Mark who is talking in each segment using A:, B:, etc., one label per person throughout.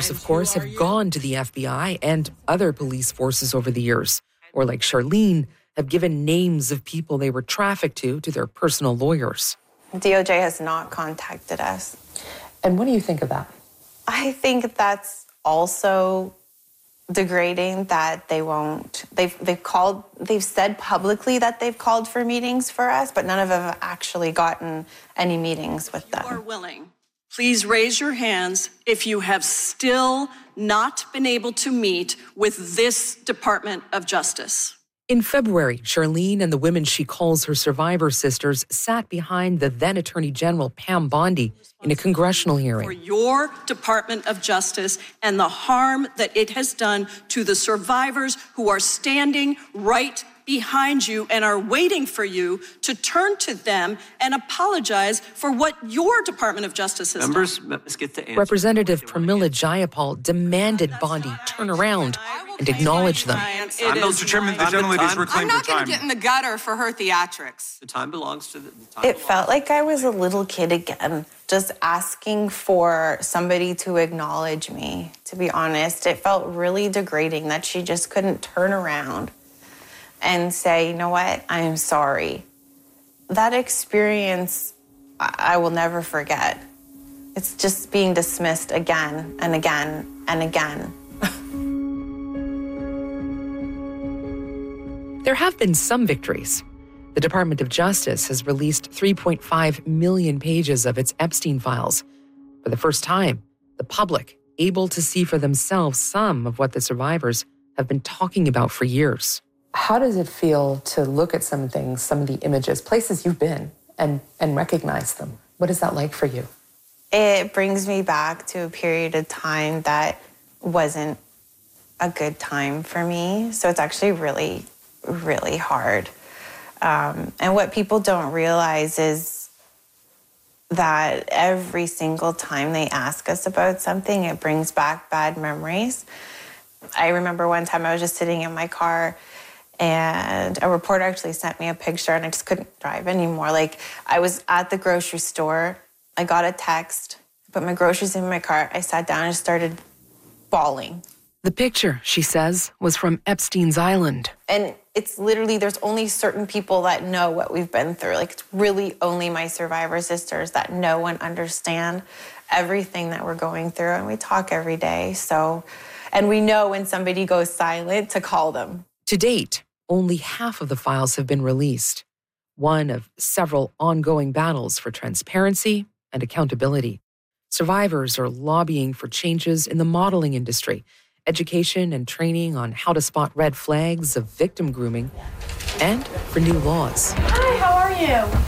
A: Others, of course, have gone to the FBI and other police forces over the years, or like Charlene, have given names of people they were trafficked to their personal lawyers.
B: DOJ has not contacted us.
C: And what do you think of that?
B: I think that's also degrading that they won't. They've said publicly that they've called for meetings for us, but none of them have actually gotten any meetings with them.
D: If you are willing, please raise your hands if you have still not been able to meet with this Department of Justice.
A: In February, Charlene and the women she calls her survivor sisters sat behind the then Attorney General Pam Bondi in a congressional hearing.
D: For your Department of Justice and the harm that it has done to the survivors who are standing right behind you and are waiting for you to turn to them and apologize for what your Department of Justice has done.
E: Let's get the answer.
A: Representative Pramila Jayapal demanded Bondi turn around and acknowledge them.
F: Mr. Chairman, the gentlelady's reclaimed her time.
G: I'm not going to get in the gutter for her theatrics.
E: The time belongs to the time.
B: It felt like I was a little kid again, just asking for somebody to acknowledge me, to be honest. It felt really degrading that she just couldn't turn around and say, you know what, I'm sorry. That experience, I will never forget. It's just being dismissed again and again and again.
A: There have been some victories. The Department of Justice has released 3.5 million pages of its Epstein files. For the first time, the public able to see for themselves some of what the survivors have been talking about for years.
C: How does it feel to look at some things, some of the images, places you've been, and recognize them? What is that like for you?
B: It brings me back to a period of time that wasn't a good time for me. So it's actually really, really hard. And what people don't realize is that every single time they ask us about something, it brings back bad memories. I remember one time I was just sitting in my car and a reporter actually sent me a picture and I just couldn't drive anymore. Like, I was at the grocery store, I got a text, put my groceries in my car, I sat down and started bawling.
A: The picture, she says, was from Epstein's Island.
B: And it's literally, there's only certain people that know what we've been through. Like, it's really only my survivor sisters that know and understand everything that we're going through. And we talk every day. So, and we know when somebody goes silent to call them.
A: To date, only half of the files have been released, one of several ongoing battles for transparency and accountability. Survivors are lobbying for changes in the modeling industry, education and training on how to spot red flags of victim grooming, and for new laws.
H: Hi, how are you?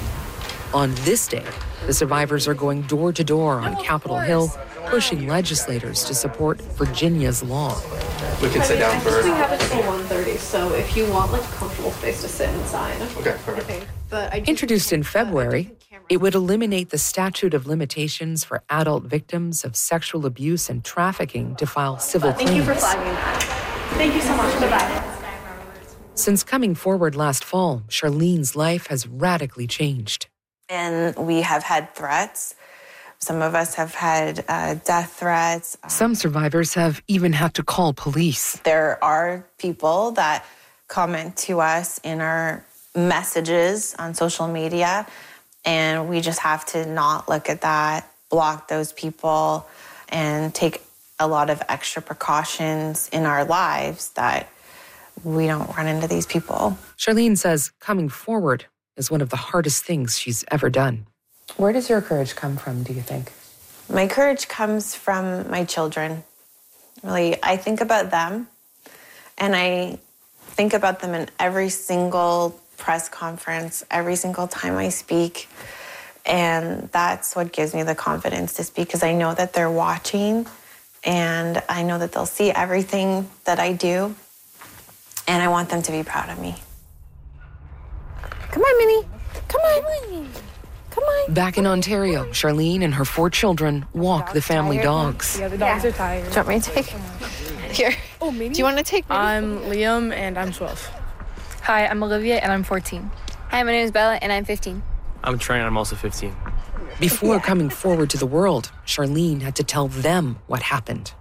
A: On this day, the survivors are going door to door on Capitol Hill, pushing legislators to support Virginia's law.
I: We can sit down for...
H: We have it till 1:30, so if you want like a comfortable space to sit inside.
I: Okay, perfect.
H: But
A: Introduced in February, it would eliminate the statute of limitations for adult victims of sexual abuse and trafficking to file civil claims.
H: Thank you for flagging that. Thank you so much. Bye-bye.
A: Since coming forward last fall, Charlene's life has radically changed.
B: And we have had threats. Some of us have had death threats.
A: Some survivors have even had to call police.
B: There are people that comment to us in our messages on social media, and we just have to not look at that, block those people, and take a lot of extra precautions in our lives that we don't run into these people.
A: Charlene says coming forward is one of the hardest things she's ever done.
C: Where does your courage come from, do you think?
B: My courage comes from my children. Really, I think about them, and I think about them in every single press conference, every single time I speak. And that's what gives me the confidence to speak, because I know that they're watching, and I know that they'll see everything that I do, and I want them to be proud of me. Come on, Minnie. Come on. Come on.
A: Back in Ontario, Charlene and her 4 children walk the family dogs.
H: Yeah, the dogs are tired.
B: Do you want me to take? Here.
H: Oh, Minnie?
B: Do you want to take Minnie?
H: I'm Liam, and I'm 12.
J: Hi, I'm Olivia, and I'm 14. Hi, my name is Bella, and I'm 15.
E: I'm Trey, and I'm also 15.
A: Before coming forward to the world, Charlene had to tell them what happened.